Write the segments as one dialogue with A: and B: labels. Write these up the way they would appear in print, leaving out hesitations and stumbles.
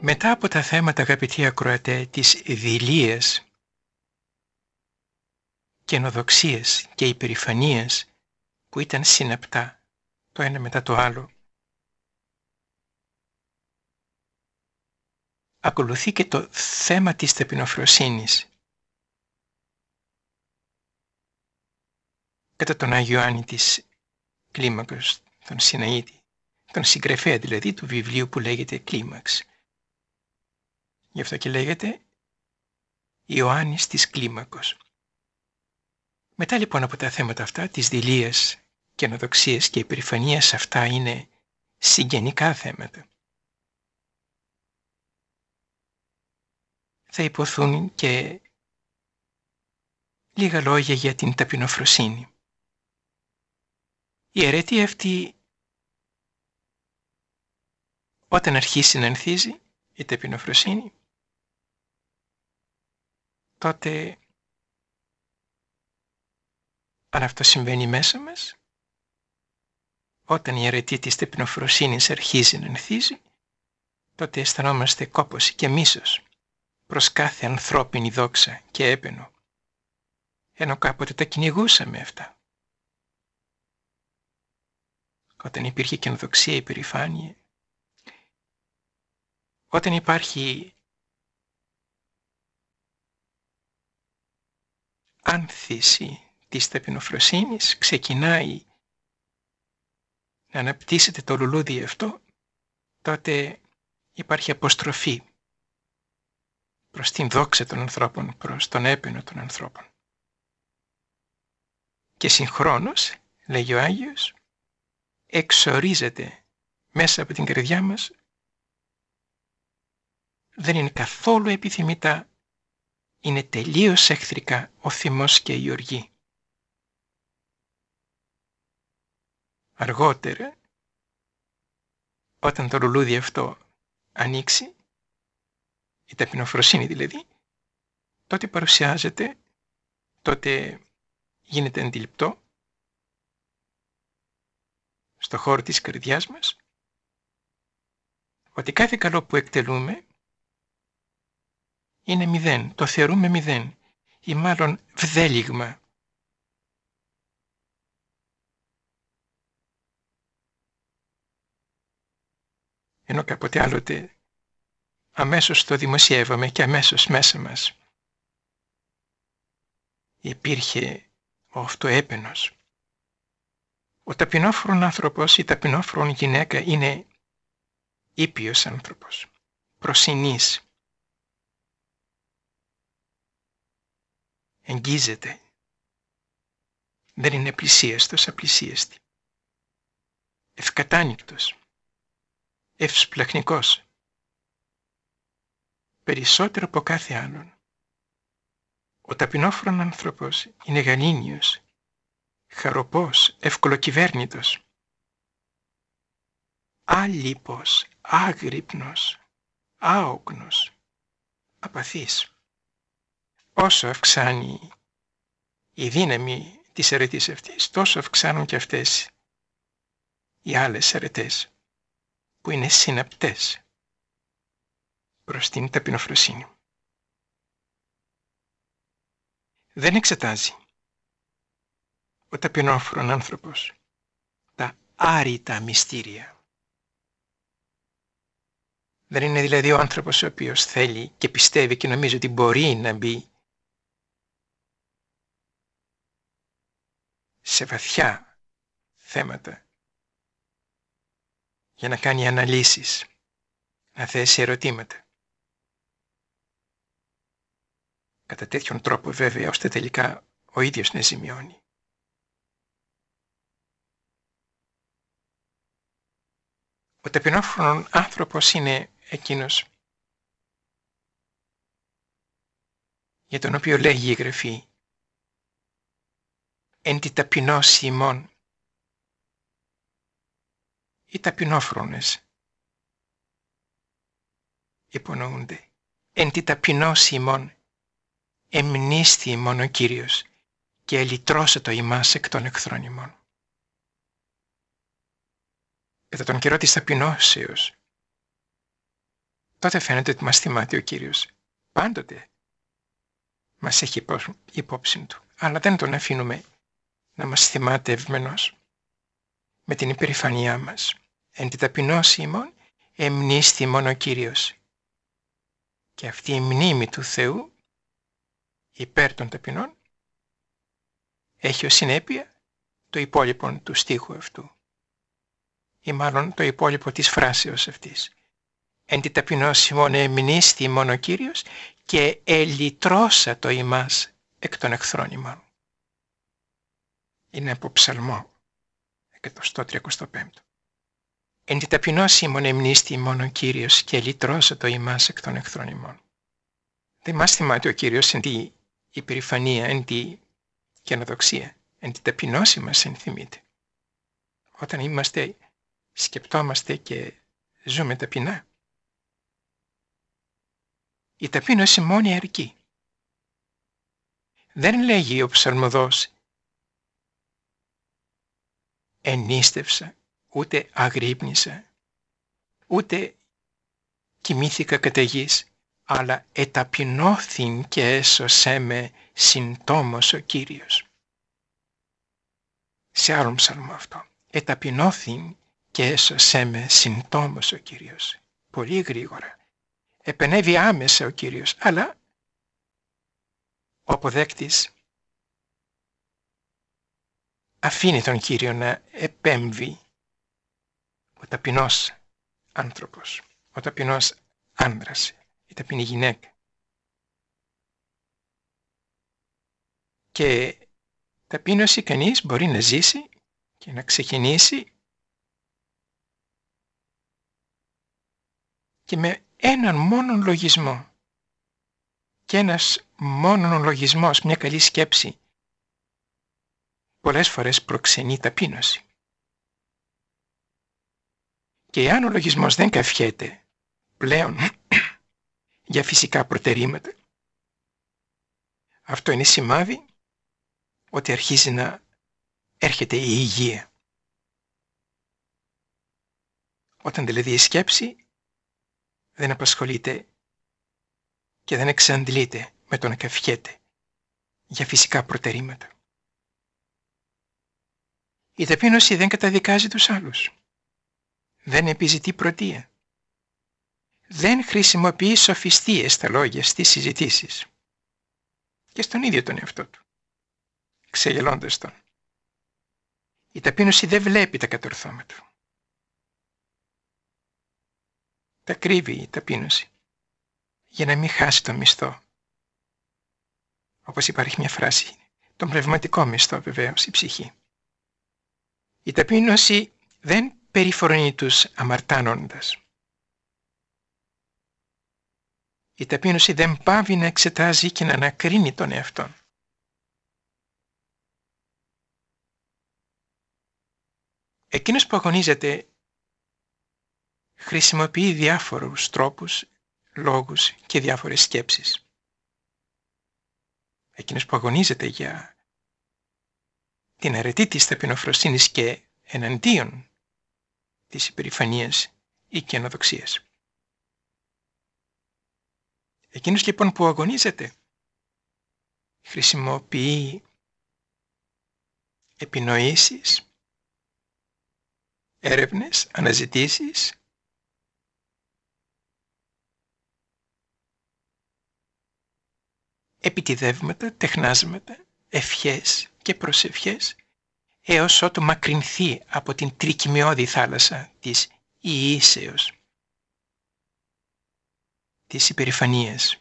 A: Μετά από τα θέματα, αγαπητοί ακροατέ, της δειλίας, καινοδοξίας και υπερηφανίας που ήταν συναπτά το ένα μετά το άλλο, ακολουθεί και το θέμα της ταπεινοφροσύνης. Κατά τον Άγιο Ιωάννη της Κλίμακος, τον Σιναήτη, τον συγγραφέα δηλαδή του βιβλίου που λέγεται Κλίμαξ. Γι' αυτό και λέγεται Ιωάννης της Κλίμακος. Μετά λοιπόν από τα θέματα αυτά της δειλίας, καινοδοξίας και υπερηφανίας, αυτά είναι συγγενικά θέματα. Θα υποθούν και λίγα λόγια για την ταπεινοφροσύνη. Η αιρετή αυτή, όταν αρχίσει να ενθίζει η ταπεινοφροσύνη, τότε, αν αυτό συμβαίνει μέσα μας, όταν η αιρετή της ταπεινοφροσύνης αρχίζει να ενθίζει, τότε αισθανόμαστε κόπωση και μίσος προς κάθε ανθρώπινη δόξα και έπαινο, ενώ κάποτε τα κυνηγούσαμε αυτά. Όταν υπήρχε καινοδοξία, υπερηφάνεια, όταν υπάρχει άνθηση της ταπεινοφροσύνης, ξεκινάει να αναπτύσσεται το λουλούδι αυτό, τότε υπάρχει αποστροφή προς την δόξα των ανθρώπων, προς τον έπαινο των ανθρώπων. Και συγχρόνως, λέγει ο Άγιος, εξορίζεται μέσα από την καρδιά μας, δεν είναι καθόλου επιθυμητά, είναι τελείως εχθρικά ο θυμός και η οργή. Αργότερα, όταν το λουλούδι αυτό ανοίξει, η ταπεινοφροσύνη δηλαδή, τότε παρουσιάζεται, τότε γίνεται αντιληπτό στο χώρο της καρδιάς μας, ότι κάθε καλό που εκτελούμε είναι μηδέν, το θεωρούμε μηδέν ή μάλλον βδέλιγμα. Ενώ κάποτε άλλοτε αμέσως το δημοσιεύαμε και αμέσως μέσα μας υπήρχε ο αυτοέπαινος. Ο ταπεινόφρον άνθρωπος, η ταπεινόφρον γυναίκα είναι ήπιος άνθρωπος, προσινής. Εγγίζεται. Δεν είναι πλησίαστος, απλησίαστη. Ευκατάνικτος. Ευσπλαχνικός. Περισσότερο από κάθε άλλον. Ο ταπεινόφρον άνθρωπος είναι γαλήνιος, χαροπός, ευκολοκυβέρνητος. Άλυπος, άγρυπνος, άοκνος, απαθής. Όσο αυξάνει η δύναμη της αιρετής αυτής, τόσο αυξάνουν και αυτές οι άλλες αιρετές που είναι συναπτές προς την ταπεινοφροσύνη. Δεν εξετάζει ο ταπεινόφρον άνθρωπος τα άρρητα μυστήρια. Δεν είναι δηλαδή ο άνθρωπος ο οποίος θέλει και πιστεύει και νομίζει ότι μπορεί να μπει σε βαθιά θέματα για να κάνει αναλύσεις, να θέσει ερωτήματα. Κατά τέτοιον τρόπο βέβαια, ώστε τελικά ο ίδιος να ζημιώνει. Ο ταπεινόφρον άνθρωπος είναι εκείνος για τον οποίο λέγει η Γραφή «Εν τη ταπεινώση ημών». Οι ταπεινόφρονες υπονοούνται. «Εν τη ταπεινώση ημών εμνίσθη ημών ο Κύριος και ελυτρώσατο ημάς εκ των εχθρών ημών». Κατά τον καιρό της ταπεινώσεως τότε φαίνεται ότι μας θυμάται ο Κύριος. Πάντοτε μας έχει υπόψη του, αλλά δεν τον αφήνουμε να μας θυμάται ευμενώς. Με την υπερηφανία μας, εν τη ταπεινώση ημών, εμνήσθημον ο Κύριος. Και αυτή η μνήμη του Θεού, υπέρ των ταπεινών, έχει ως συνέπεια το υπόλοιπο του στίχου αυτού, ή μάλλον το υπόλοιπο της φράσεως αυτής. Εν τη ταπεινώση ημών εμνήσθημον ο Κύριος και ελυτρώσα ημάς εκ των εχθρών ημών. Είναι από Ψαλμό 135. Εν τη ταπεινώση ημών εμνήσθημον ο Κύριος και ελυτρώσα ημάς εκ των εχθρών ημών. Δεν μας θυμάται ο Κύριος εν τη υπερηφανία, εν τη καινοδοξία, εν τη ταπεινώση μας ενθυμείται. Όταν σκεπτόμαστε και ζούμε ταπεινά, η ταπείνωση μόνη αρκεί. Δεν λέγει ο ψαλμοδός ενίστευσα, ούτε αγρύπνησα, ούτε κοιμήθηκα κατά γης, αλλά εταπεινώθην και έσωσέ με συντόμως ο Κύριος. Σε άλλον ψαλμό αυτό. Εταπεινώθην και έσωσέ με συντόμως ο Κύριος. Πολύ γρήγορα. Επενέβη άμεσα ο Κύριος, αλλά ο αποδέκτης αφήνει τον Κύριο να επέμβει. Ο ταπεινός άνθρωπος, ο ταπεινός άνδρας, η ταπεινή γυναίκα. Και ταπείνωση κανείς μπορεί να ζήσει και να ξεκινήσει και με έναν μόνον λογισμό. Και ένας μόνον λογισμός, μια καλή σκέψη, πολλές φορές προξενεί ταπείνωση. Και αν ο λογισμός δεν καυχέται πλέον για φυσικά προτερήματα, αυτό είναι σημάδι ότι αρχίζει να έρχεται η υγεία. Όταν δηλαδή η σκέψη δεν απασχολείται και δεν εξαντλείται με το να καυχέται για φυσικά προτερήματα. Η ταπείνωση δεν καταδικάζει τους άλλους. Δεν επιζητεί πρωτεία. Δεν χρησιμοποιεί σοφιστίες στα λόγια στις συζητήσεις. Και στον ίδιο τον εαυτό του, ξεγελώντας τον. Η ταπείνωση δεν βλέπει τα κατορθώματα του. Τα κρύβει η ταπείνωση για να μην χάσει τον μισθό. Όπως υπάρχει μια φράση, τον πνευματικό μισθό βεβαίως, η ψυχή. Η ταπείνωση δεν περιφρονεί τους αμαρτάνοντας. Η ταπείνωση δεν πάβει να εξετάζει και να ανακρίνει τον εαυτόν. Εκείνος που αγωνίζεται χρησιμοποιεί διάφορους τρόπους, λόγους και διάφορες σκέψεις. Εκείνος που αγωνίζεται για την αρετή της ταπεινοφροσύνης και εναντίον της υπερηφανίας ή καινοδοξίας. Εκείνος λοιπόν που αγωνίζεται χρησιμοποιεί επινοήσεις, έρευνες, αναζητήσεις, επιτιδεύματα, τεχνάσματα, ευχές και προσευχές, έως ότου μακρυνθεί από την τρικυμιώδη θάλασσα της ιήσεως, της υπερηφανίας.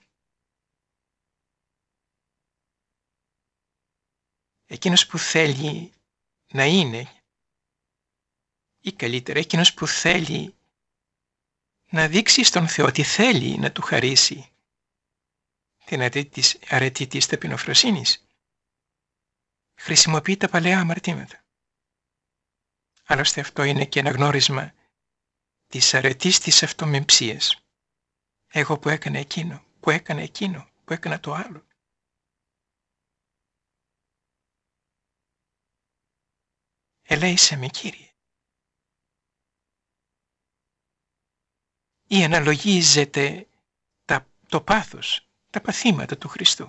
A: Εκείνος που θέλει να είναι, ή καλύτερα εκείνος που θέλει να δείξει στον Θεό ότι θέλει να του χαρίσει την αρετή της ταπεινοφροσύνης, χρησιμοποιεί τα παλαιά αμαρτήματα. Άλλωστε αυτό είναι και ένα γνώρισμα της αρετής της αυτομεμψίας. Εγώ που έκανα εκείνο, που έκανα εκείνο, που έκανα το άλλο. Ελέησε με, Κύριε. ή αναλογίζεται το πάθος, τα παθήματα του Χριστού.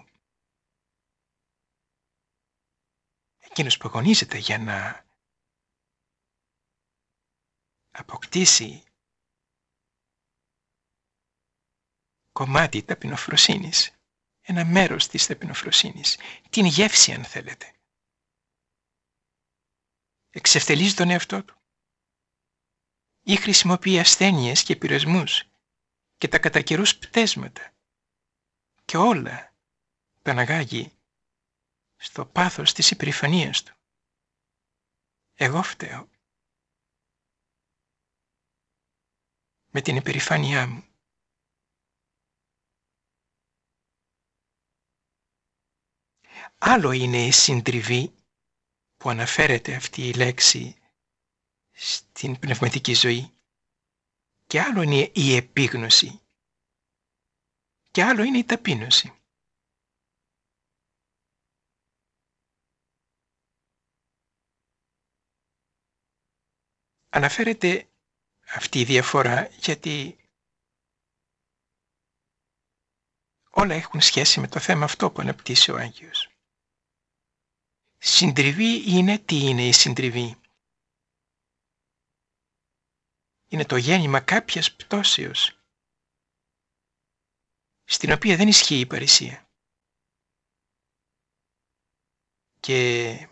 A: Εκείνος που αγωνίζεται για να αποκτήσει κομμάτι ταπεινοφροσύνης, ένα μέρος της ταπεινοφροσύνης, την γεύση αν θέλετε. Εξευτελίζει τον εαυτό του ή χρησιμοποιεί ασθένειες και πειρασμούς και τα κατά καιρούς πτέσματα και όλα τα αναγάγει στο πάθος της υπερηφανίας του. Εγώ φταίω με την υπερηφάνειά μου. Άλλο είναι η συντριβή που αναφέρεται αυτή η λέξη στην πνευματική ζωή και άλλο είναι η επίγνωση και άλλο είναι η ταπείνωση. Αναφέρεται αυτή η διαφορά γιατί όλα έχουν σχέση με το θέμα αυτό που αναπτύσσει ο Άγιος. Συντριβή είναι τι είναι η συντριβή. Είναι το γέννημα κάποιας πτώσεως στην οποία δεν ισχύει η παρησία. Και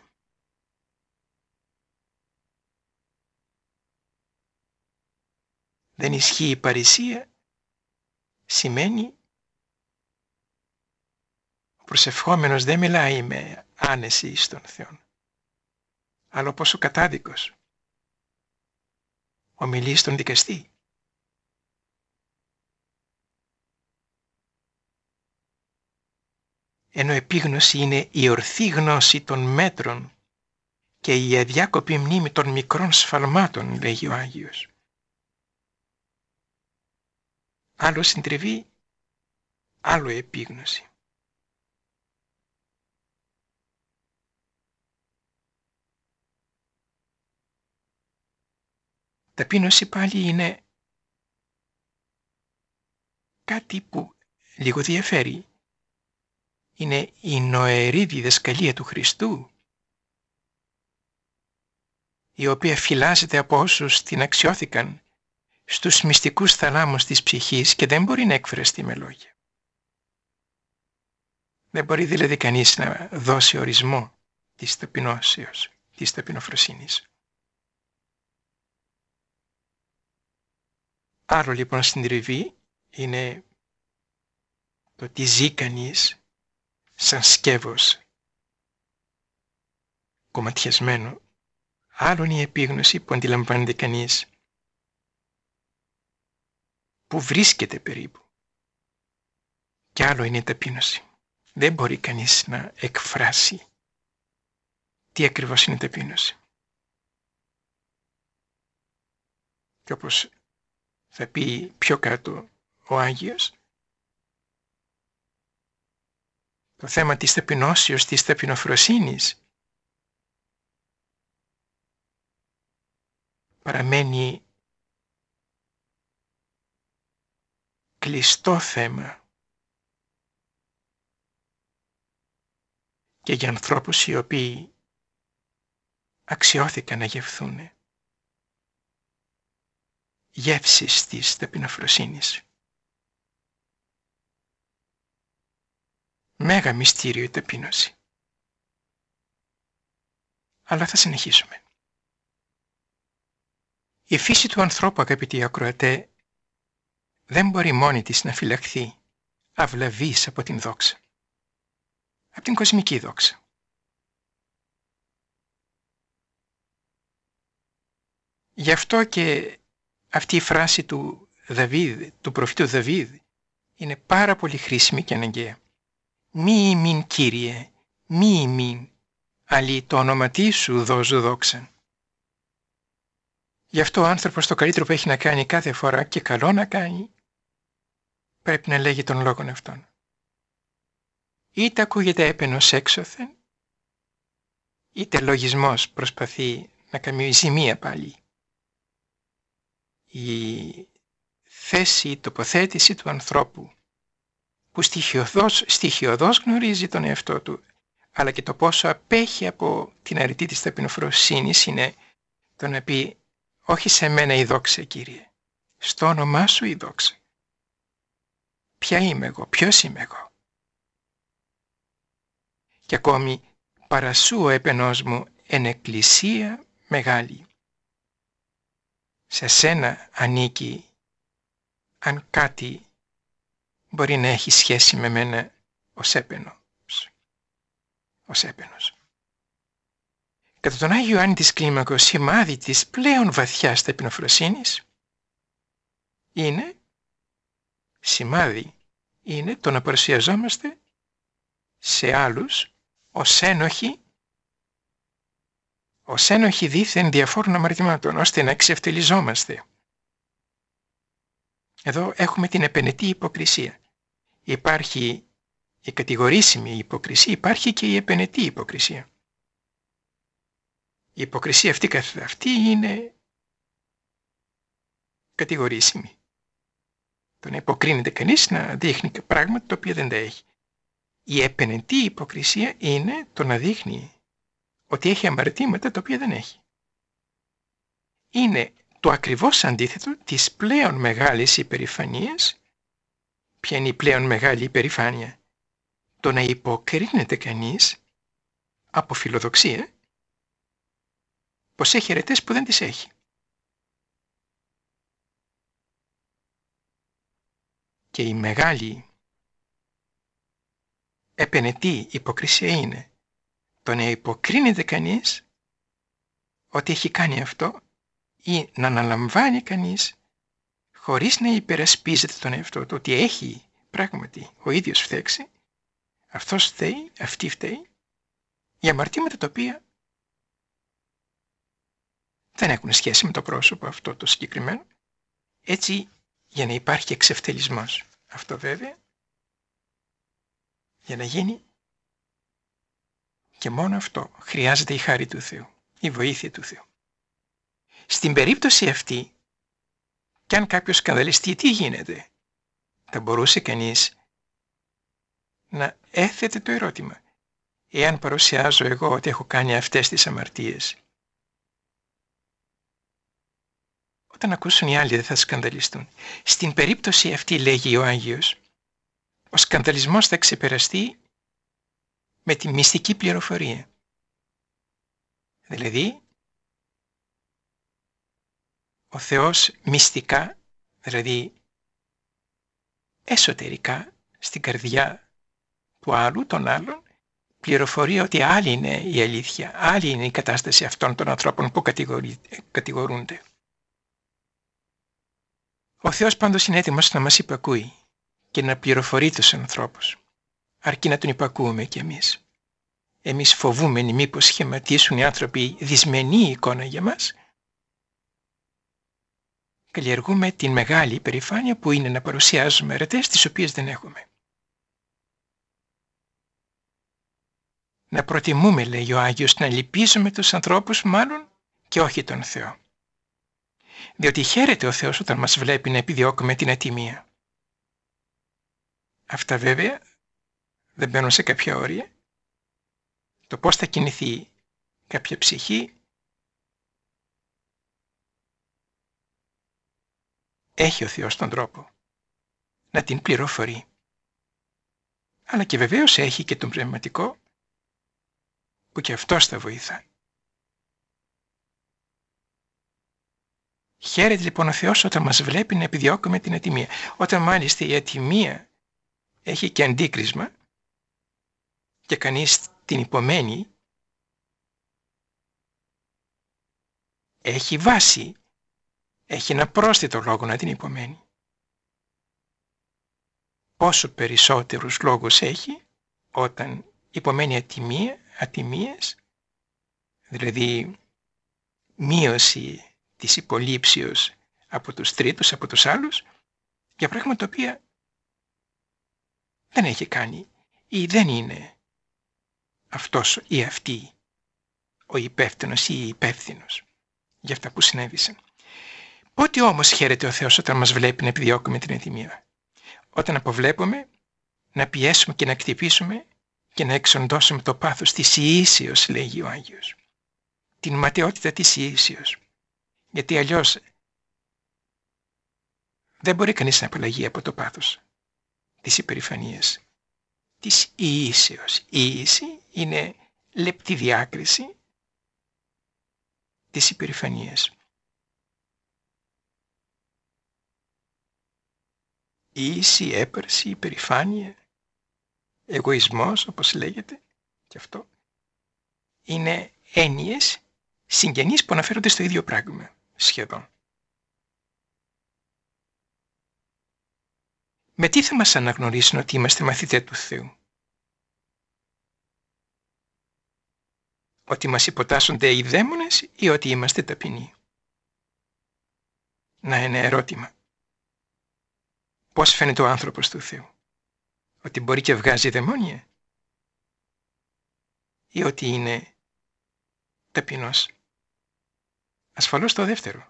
A: δεν ισχύει η παρησία σημαίνει ο προσευχόμενος δεν μιλάει με άνεση εις τον Θεό, αλλά όπως ο κατάδικος ομιλεί στον δικαστή. Ενώ επίγνωση είναι η ορθή γνώση των μέτρων και η αδιάκοπη μνήμη των μικρών σφαλμάτων, λέγει ο Άγιος. Άλλο συντριβή, άλλο επίγνωση. Ταπείνωση πάλι είναι κάτι που λίγο διαφέρει. Είναι η νοερή διδασκαλία του Χριστού, η οποία φυλάζεται από όσους την αξιώθηκαν στους μυστικούς θαλάμους της ψυχής και δεν μπορεί να εκφραστεί με λόγια. Δεν μπορεί δηλαδή κανείς να δώσει ορισμό της ταπεινώσεως, της ταπεινοφροσύνης. Άλλο λοιπόν συντριβή είναι το τι ζει κανείς σαν σκεύος κομματιασμένο. Άλλο είναι η επίγνωση που αντιλαμβάνεται κανείς που βρίσκεται περίπου. Και άλλο είναι η ταπείνωση. Δεν μπορεί κανείς να εκφράσει τι ακριβώς είναι η ταπείνωση. Και όπως θα πει πιο κάτω ο Άγιος, το θέμα της ταπεινώσεως, της ταπεινοφροσύνης παραμένει κλειστό θέμα και για ανθρώπους οι οποίοι αξιώθηκαν να γευθούν γεύσεις της ταπεινοφροσύνης. Μέγα μυστήριο η ταπείνωση. Αλλά θα συνεχίσουμε. Η φύση του ανθρώπου, αγαπητοί ακροατέ, δεν μπορεί μόνη της να φυλαχθεί αυλαβής από την δόξα. Από την κοσμική δόξα. Γι' αυτό και αυτή η φράση του Δαβίδ, του προφήτου Δαβίδ, είναι πάρα πολύ χρήσιμη και αναγκαία. Μη ημίν Κύριε, μη ημίν, αλλή το όνοματί σου δώσου δόξα. Γι' αυτό ο άνθρωπος το καλύτερο που έχει να κάνει κάθε φορά και καλό να κάνει, πρέπει να λέγει τον λόγον αυτόν. Είτε ακούγεται έπαινος έξωθεν, είτε λογισμός προσπαθεί να κάνει ζημία πάλι. Η θέση ή τοποθέτηση του ανθρώπου που στοιχειωδώς γνωρίζει τον εαυτό του, αλλά και το πόσο απέχει από την αρετή της ταπεινοφροσύνης είναι το να πει «Όχι σε μένα η δόξα, Κύριε, στο όνομά σου η δόξα». Ποια είμαι εγώ, ποιος είμαι εγώ. Και ακόμη «Παρασού ο έπαινός μου εν εκκλησία μεγάλη». Σε σένα ανήκει αν κάτι μπορεί να έχει σχέση με μένα ως έπαινος. Κατά τον Άγιο Ιωάννη της Κλίμακος, σημάδι της πλέον βαθιάς ταπεινοφροσύνης είναι το να παρουσιαζόμαστε σε άλλους ως ένοχοι δήθεν διαφόρων αμαρτημάτων, ώστε να εξευτελιζόμαστε. Εδώ έχουμε την επενετή υποκρισία. Υπάρχει η κατηγορήσιμη υποκρισία, υπάρχει και η επενετή υποκρισία. Η υποκρισία αυτή είναι κατηγορήσιμη. Το να υποκρίνεται κανείς να δείχνει πράγματα τα οποία δεν τα έχει. Η επενετή υποκρισία είναι το να δείχνει ότι έχει αμαρτήματα τα οποία δεν έχει. Είναι το ακριβώς αντίθετο της πλέον μεγάλης υπερηφανίας. Ποια είναι η πλέον μεγάλη υπερηφάνεια? Το να υποκρίνεται κανείς από φιλοδοξία πως έχει αρετές που δεν τις έχει. Και η μεγάλη επενετή υποκρισία είναι το να υποκρίνεται κανείς ότι έχει κάνει αυτό ή να αναλαμβάνει κανείς χωρίς να υπερασπίζεται τον εαυτό του ότι έχει πράγματι ο ίδιος φταίξει, αυτός φταίει, αυτή φταίει, για αμαρτήματα τα οποία δεν έχουν σχέση με το πρόσωπο αυτό το συγκεκριμένο, έτσι για να υπάρχει εξευτελισμός. Αυτό βέβαια για να γίνει και μόνο αυτό χρειάζεται η χάρη του Θεού, η βοήθεια του Θεού. Στην περίπτωση αυτή, κι αν κάποιος σκανδαλιστεί, τι γίνεται? Θα μπορούσε κανείς να έθετε το ερώτημα: εάν παρουσιάζω εγώ ότι έχω κάνει αυτές τις αμαρτίες, όταν ακούσουν οι άλλοι δεν θα σκανδαλιστούν? Στην περίπτωση αυτή, λέγει ο Άγιος, ο σκανδαλισμός θα ξεπεραστεί με τη μυστική πληροφορία. Δηλαδή, ο Θεός μυστικά, δηλαδή εσωτερικά, στην καρδιά του άλλου, των άλλων, πληροφορεί ότι άλλη είναι η αλήθεια, άλλη είναι η κατάσταση αυτών των ανθρώπων που κατηγορούνται. Ο Θεός πάντως είναι έτοιμος να μας υπακούει και να πληροφορεί τους ανθρώπους, αρκεί να τον υπακούουμε κι εμείς. Εμείς φοβούμενοι μήπως σχηματίσουν οι άνθρωποι δυσμενή εικόνα για μας. Καλλιεργούμε την μεγάλη υπερηφάνεια που είναι να παρουσιάζουμε αρετές τις οποίες δεν έχουμε. Να προτιμούμε, λέει ο Άγιος, να λυπίζουμε τους ανθρώπους μάλλον και όχι τον Θεό. Διότι χαίρεται ο Θεός όταν μας βλέπει να επιδιώκουμε την ατιμία. Αυτά βέβαια δεν μπαίνουν σε κάποια όρια. Το πώς θα κινηθεί κάποια ψυχή έχει ο Θεός τον τρόπο να την πληροφορεί. Αλλά και βεβαίως έχει και τον πνευματικό που και αυτός θα βοηθά. Χαίρεται λοιπόν ο Θεός όταν μας βλέπει να επιδιώκουμε την ατιμία. Όταν μάλιστα η ατιμία έχει και αντίκρισμα και κανείς την υπομένει, έχει βάση, έχει ένα πρόσθετο λόγο να την υπομένει. Πόσο περισσότερους λόγους έχει όταν υπομένει ατιμίες, δηλαδή μείωση της υπολήψεως από τους τρίτους, από τους άλλους, για πράγματα τα οποία δεν έχει κάνει ή δεν είναι αυτός ή αυτή ο υπεύθυνος ή η υπεύθυνος για αυτά που συνέβησαν. Πότε όμως χαίρεται ο Θεός όταν μας βλέπει να επιδιώκουμε την ενθυμία? Όταν αποβλέπουμε να πιέσουμε και να κτυπήσουμε και να εξοντώσουμε το πάθος της ιήσεως, λέγει ο Άγιος. Την ματαιότητα της ιήσεως. Γιατί αλλιώς δεν μπορεί κανείς να απαλλαγεί από το πάθος της υπερηφανίας, της ιήσεως. Η ιήση είναι λεπτή διάκριση της υπερηφανίας. Ίση, έπαρση, υπερηφάνεια, εγωισμός, όπως λέγεται, και αυτό είναι έννοιες συγγενείς που αναφέρονται στο ίδιο πράγμα, σχεδόν. Με τι θα μας αναγνωρίσουν ότι είμαστε μαθητές του Θεού? Ότι μας υποτάσσονται οι δαίμονες ή ότι είμαστε ταπεινοί? Να, ένα ερώτημα. Πώς φαίνεται ο άνθρωπος του Θεού? Ότι μπορεί και βγάζει δαιμόνια? Ή ότι είναι ταπεινός? Ασφαλώς το δεύτερο.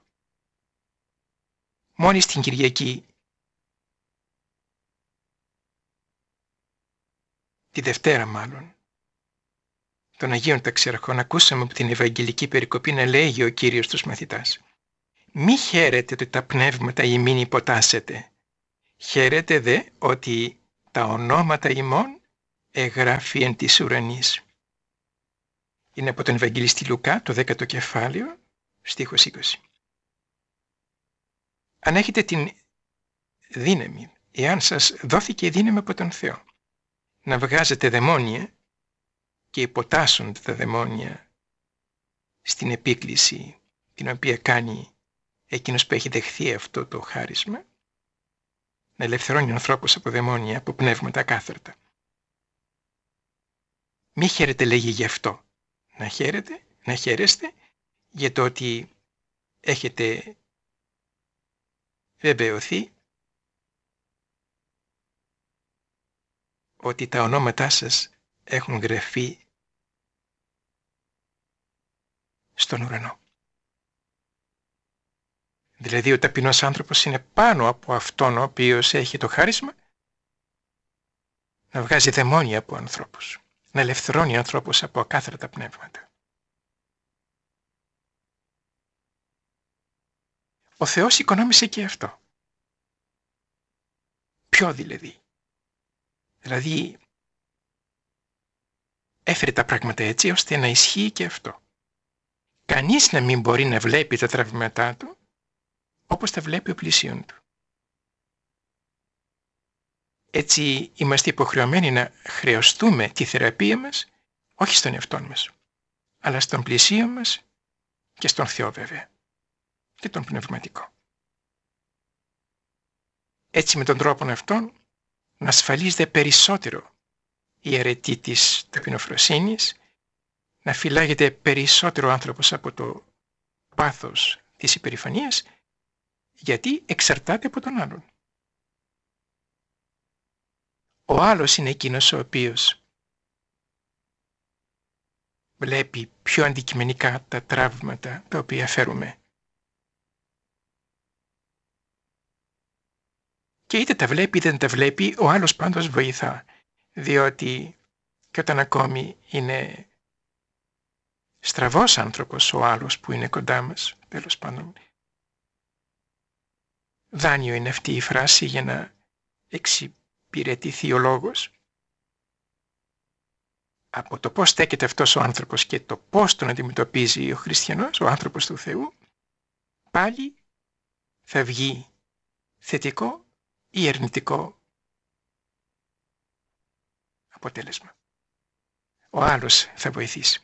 A: Μόλις στην Κυριακή, τη Δευτέρα μάλλον, των Αγίων Ταξιαρχών, ακούσαμε από την Ευαγγελική περικοπή να λέγει ο Κύριος στους μαθητάς: «Μη χαίρετε ότι τα πνεύματα ημίν υποτάσσετε. Χαίρετε δε ότι τα ονόματα ημών εγγράφει εν της ουρανής». Είναι από τον Ευαγγελιστή Λουκά, το 10ο κεφάλαιο, στίχος 20. Αν έχετε την δύναμη, εάν σας δόθηκε η δύναμη από τον Θεό, να βγάζετε δαιμόνια και υποτάσσονται τα δαιμόνια στην επίκληση την οποία κάνει εκείνος που έχει δεχθεί αυτό το χάρισμα, να ελευθερώνει ο ανθρώπους από δαιμόνια, από πνεύματα ακάθαρτα. Μη χαίρετε, λέγει, γι' αυτό. Να χαίρεστε για το ότι έχετε βεβαιωθεί ότι τα ονόματά σας έχουν γραφεί στον ουρανό. Δηλαδή ο ταπεινός άνθρωπος είναι πάνω από αυτόν ο οποίος έχει το χάρισμα να βγάζει δαιμόνια από ανθρώπους, να ελευθερώνει ανθρώπους από ακάθαρτα πνεύματα. Ο Θεός οικονόμησε και αυτό. Ποιο δηλαδή? Δηλαδή έφερε τα πράγματα έτσι ώστε να ισχύει και αυτό. Κανείς να μην μπορεί να βλέπει τα τραύματά του όπως τα βλέπει ο πλησίον του. Έτσι είμαστε υποχρεωμένοι να χρεωστούμε τη θεραπεία μας όχι στον εαυτόν μας, αλλά στον πλησίον μας και στον Θεό βέβαια και τον πνευματικό. Έτσι με τον τρόπο αυτόν να ασφαλίζεται περισσότερο η αρετή της ταπεινοφροσύνης, να φυλάγεται περισσότερο ο άνθρωπος από το πάθος της υπερηφανίας, γιατί εξαρτάται από τον άλλον. Ο άλλος είναι εκείνος ο οποίος βλέπει πιο αντικειμενικά τα τραύματα τα οποία φέρουμε. Και είτε τα βλέπει είτε δεν τα βλέπει, ο άλλος πάντως βοηθά, διότι και όταν ακόμη είναι στραβός άνθρωπος ο άλλος που είναι κοντά μας, τέλος πάντων, δάνειο είναι αυτή η φράση για να εξυπηρετηθεί ο λόγος. Από το πώς στέκεται αυτός ο άνθρωπος και το πώς τον αντιμετωπίζει ο χριστιανός, ο άνθρωπος του Θεού, πάλι θα βγει θετικό ή αρνητικό αποτέλεσμα. Ο άλλος θα βοηθήσει.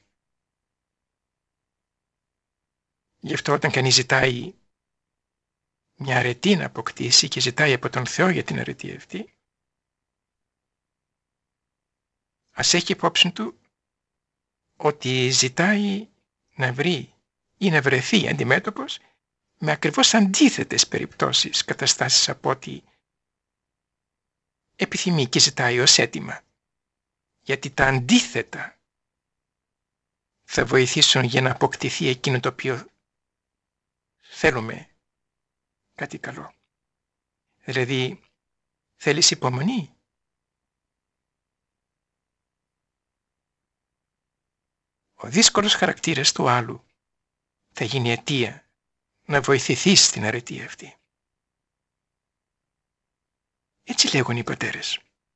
A: Γι' αυτό όταν κανείς ζητάει μια αρετή να αποκτήσει και ζητάει από τον Θεό για την αρετή αυτή, ας έχει υπόψη του ότι ζητάει να βρει ή να βρεθεί αντιμέτωπος με ακριβώς αντίθετες περιπτώσεις, καταστάσεις από ό,τι επιθυμεί και ζητάει ως αίτημα. Γιατί τα αντίθετα θα βοηθήσουν για να αποκτηθεί εκείνο το οποίο θέλουμε κάτι καλό. Δηλαδή, θέλεις υπομονή. Ο δύσκολος χαρακτήρας του άλλου θα γίνει αιτία να βοηθηθείς στην αρετή αυτή. Έτσι λέγουν οι πατέρες.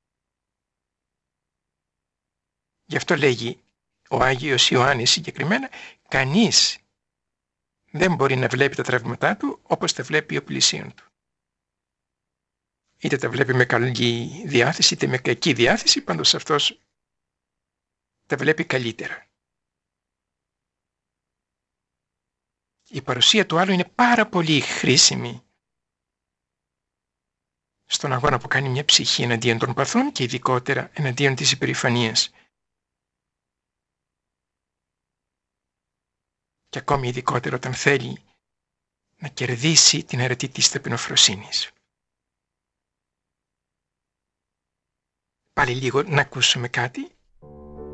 A: Γι' αυτό λέγει ο Άγιος Ιωάννης συγκεκριμένα, κανείς δεν μπορεί να βλέπει τα τραύματά του όπως τα βλέπει ο πλησίον του. Είτε τα βλέπει με καλή διάθεση είτε με κακή διάθεση, πάντως αυτός τα βλέπει καλύτερα. Η παρουσία του άλλου είναι πάρα πολύ χρήσιμη στον αγώνα που κάνει μια ψυχή εναντίον των παθών και ειδικότερα εναντίον της υπερηφανίας. Και ακόμη ειδικότερα όταν θέλει να κερδίσει την αρετή της ταπεινοφροσύνης. Πάλι λίγο να ακούσουμε κάτι